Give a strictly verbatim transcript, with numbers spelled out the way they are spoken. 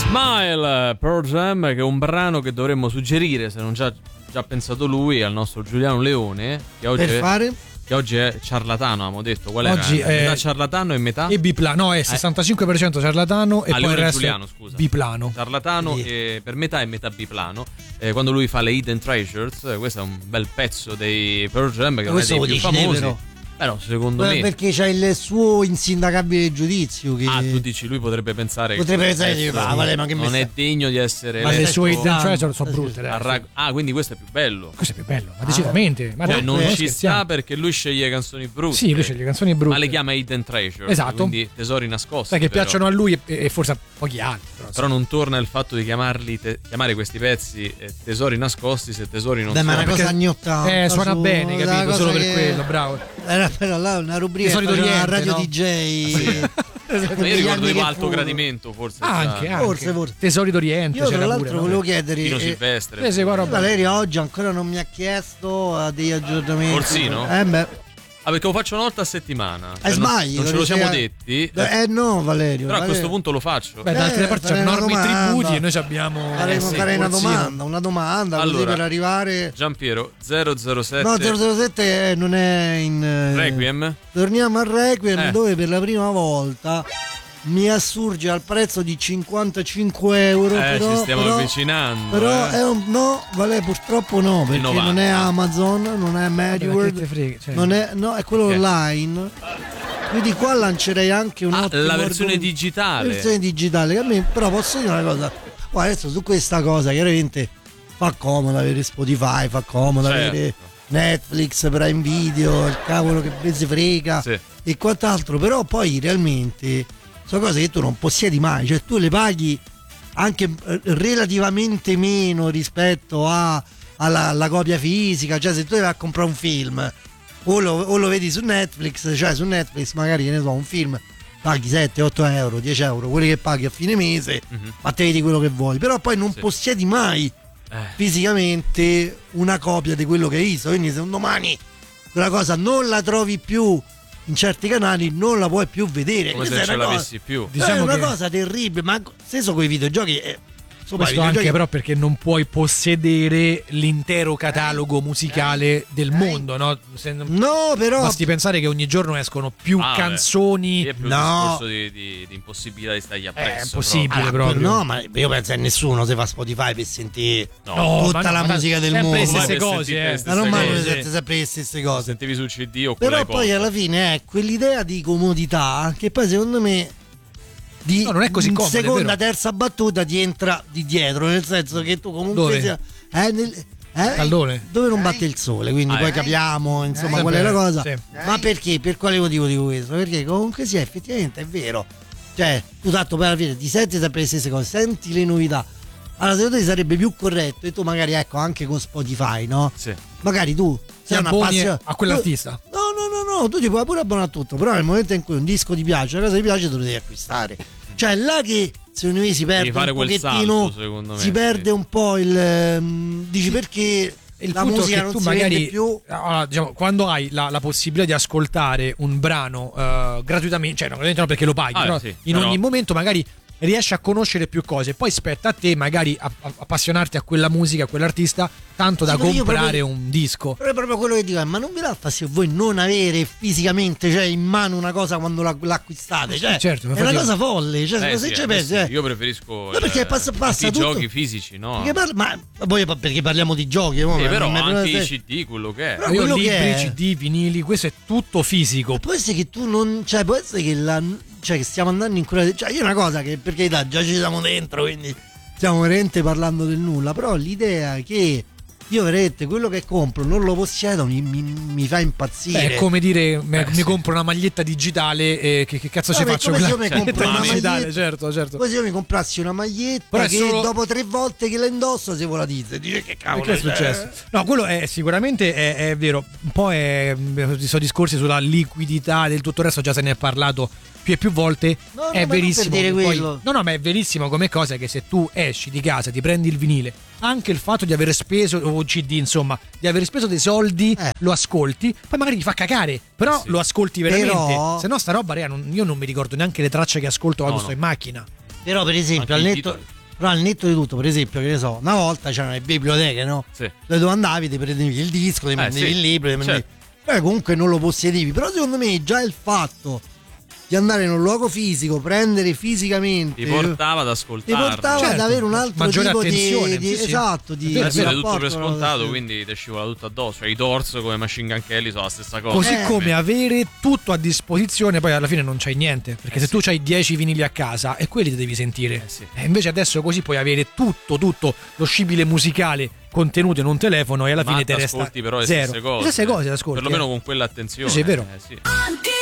Smile, Pearl Jam, che è un brano che dovremmo suggerire, se non già, già pensato lui, al nostro Giuliano Leone, che oggi per è, fare? che oggi è ciarlatano, abbiamo detto. Qual Oggi era? è Metà ciarlatano e metà? E biplano, no, è sessantacinque per cento ciarlatano e ah, poi Leone il resto Giuliano, scusa. biplano. Ciarlatano Sì. e per metà e metà biplano. Eh, quando lui fa le Hidden Treasures, eh, questo è un bel pezzo dei Pearl Jam, che non è Questo dei lo più dici te, famosi. però. Però secondo Beh, me perché c'è il suo insindacabile giudizio che ah, tu dici, lui potrebbe pensare potrebbe che pensare questo di ah, vale, ma che non mi è degno di essere Ma le eletto sue Hidden no. Treasure sono brutte, dai. a rag- ah, quindi questo è più bello. Questo è più bello, ma decisamente. Ma Cioè, dai, non non ci scherziamo. sta perché lui sceglie canzoni brutte. Sì, lui sceglie canzoni brutte. Ma le chiama Hidden Treasure. Esatto. Quindi tesori nascosti. Sai che però. piacciono a lui e, e forse a pochi altri. Però, Però non torna il fatto di chiamarli te- chiamare questi pezzi eh, tesori nascosti se tesori non Beh, ma è sono. una cosa perché- anni ottanta. Eh, suona su- bene, una capito? cosa Solo per che- quello, bravo. Era però là una rubrica Tesori che faceva d'Oriente, Radio no? D J. Ma io Negli ricordo anni tipo che Alto furono. Gradimento, forse. Ah, già. anche, anche. Forse, forse. Tesori d'Oriente. Io tra c'era l'altro pure, volevo vabbè. chiedere Pino eh, Silvestre. Eh, sì, qua roba. Valerio oggi ancora non mi ha chiesto eh, degli aggiornamenti. Orsino? Eh beh, Ah, perché lo faccio una volta a settimana. eh, Cioè, non- sbagli. Non ce lo siamo detti. Eh no, Valerio. Però a Valerio. questo punto lo faccio. Beh, da altre Eh, parti farei c'hanno una enormi domanda. tributi e noi ci abbiamo. Faremo, Eh sì, farei una Orsino. domanda, una domanda così Allora, per arrivare. Giampiero zero zero sette No, zero zero sette non è in eh, Requiem. Torniamo al Requiem Eh. dove per la prima volta mi assurge al prezzo di cinquantacinque euro. Eh, però, ci stiamo però, avvicinando. Però eh. è un no, vale, purtroppo no, perché novanta. non è Amazon, non è Vabbè, ma che te MediWorld, frega, cioè. non è, no, è quello Perché? online. Quindi qua lancerei anche un Ah, ottimo la versione argomento- digitale. versione digitale che a me però posso dire una cosa. Guarda, adesso su questa cosa chiaramente fa comodo avere Spotify, fa comodo Certo. avere Netflix, Prime Video, il cavolo che ben si frega Sì. e quant'altro, però poi realmente sono cose che tu non possiedi mai, cioè tu le paghi anche eh, relativamente meno rispetto a, alla, alla copia fisica, cioè se tu vai a comprare un film o lo, o lo vedi su Netflix, cioè su Netflix magari che ne so un film paghi sette otto euro, dieci euro, quelli che paghi a fine mese, Mhm. ma te vedi quello che vuoi, però poi non Sì. possiedi mai Eh. fisicamente una copia di quello che hai visto, quindi se un domani quella cosa non la trovi più in certi canali non la puoi più vedere. Come Questa se è ce una cosa, l'avessi più. Diciamo è una che- cosa terribile, ma stesso con i videogiochi è, insomma, i Questo anche videogiochi- però perché non puoi possedere l'intero catalogo musicale del mondo, no? Se non- no, però Basti pensare che ogni giorno escono più Ah, canzoni. Sì, è più No. un discorso di, di, di impossibilità di stargli appresso. È impossibile, Ah, proprio. no, ma io penso che nessuno si fa Spotify per sentire No. tutta ma no, la ma musica del sempre mondo. le stesse Ormai per cose, sentire eh. le stesse Ma non mai cose. siete sempre le stesse cose. Sentivi sul C D o con Però l'iPod. poi alla fine è quell'idea di comodità che poi secondo me di No, non è così in comodo, è seconda, vero. terza battuta ti entra di dietro, nel senso che tu comunque Dove? sia eh, nel, eh, Caldone? dove non batte il sole, quindi Ah, poi eh. capiamo insomma Eh, qual è la cosa. sì. Ma perché? Per quale motivo dico questo? Perché comunque sia effettivamente è vero. Cioè, tu tanto poi alla fine ti senti sempre le stesse cose, senti le novità. Allora secondo te sarebbe più corretto e tu magari ecco anche con Spotify, no? Sì. Magari tu Ti sei un abboni appassionato a quell'artista. No, no, no, no, tu ti puoi pure abbonare a tutto, però nel momento in cui un disco ti piace, una cosa ti piace, te lo devi acquistare. Cioè, è là che secondo me si perde Devi fare un quel pochettino, salto, secondo me, si perde sì. un po' il ehm, dici perché Il la punto è musica che non tu si magari vende più. allora, diciamo, quando hai la, la possibilità di ascoltare un brano eh, gratuitamente, cioè no, gratuitamente no perché lo paghi, Ah, però sì, in però- ogni momento magari riesci a conoscere più cose, poi spetta a te magari a- a- appassionarti a quella musica, a quell'artista, tanto da Sì, ma io comprare proprio- un disco. Però è proprio quello che dico, eh, ma non vi dà fastidio voi non avere fisicamente, cioè in mano una cosa quando la- l'acquistate? Cioè, Certo, è ma una infatti- cosa folle, cioè, Eh se sì, ci eh pensi, sì, eh. io preferisco Ma perché il- passa- passa anche i tutto. giochi fisici, no? Perché parla- ma poi perché parliamo di giochi, mo, Sì, ma- però ma- ma- anche ma- i C D, quello che è. Però Io quello che libri, è- C D, vinili, questo è tutto fisico. Può essere che tu non. Cioè, può essere che la. Cioè, che stiamo andando in quella. Cioè, io una cosa che per carità già ci siamo dentro, quindi stiamo veramente parlando del nulla. Però l'idea che io veramente quello che compro non lo possiedo mi, mi, mi fa impazzire. Beh, è come dire me- Eh, mi sì. compro una maglietta digitale e che, che cazzo No, ci beh, faccio come con se la io mi compro maglietta una digitale? maglietta- Certo, certo. Poi se io mi comprassi una maglietta Però è che solo- dopo tre volte che la indosso si volatizza. Dice che cavolo. Che è successo? No, quello è sicuramente è, è vero. Un po' è sono discorsi sulla liquidità del tutto il resto, già se ne è parlato più e più volte. No, no, è ma non verissimo. per dire che poi- quello. no, no, ma è verissimo come cosa che se tu esci di casa, ti prendi il vinile, anche il fatto di aver speso, o C D, insomma, di aver speso dei soldi, Eh. lo ascolti, poi magari ti fa cagare, però Sì. lo ascolti veramente. Però- Se no, sta roba, raga, non- io non mi ricordo neanche le tracce che ascolto quando No, sto no. in macchina. Però, per esempio, Anche al i netto, titoli. Però al netto di tutto, per esempio, che ne so, una volta c'erano le biblioteche, no? Sì. Dove tu andavi, ti prendevi il disco, ti prendevi sì, il libro, ti prendevi... certo. Poi comunque non lo possedivi. Però secondo me già il fatto di andare in un luogo fisico, prendere fisicamente, Ti portava ad ti ascoltarlo. portava Certo, ad avere un altro maggiore tipo attenzione, di, di sì, sì. esatto, di, È vero, è Adesso vero. è tutto per rapporto, scontato, no? quindi ti scivola tutto addosso. Cioè, i Doors come Machine Gun Kelly sono la stessa cosa. Così Eh, come avere tutto a disposizione, poi alla fine non c'hai niente. Perché Eh, se sì. tu hai dieci vinili a casa e quelli ti devi sentire. Eh, sì. E invece adesso così puoi avere tutto, tutto lo scibile musicale contenuto in un telefono e alla Ma fine te resta ascolti però le zero. stesse cose. Le stesse cose ascolti. Perlomeno eh. con quell'attenzione. Sì, è vero. Eh, sì. Anti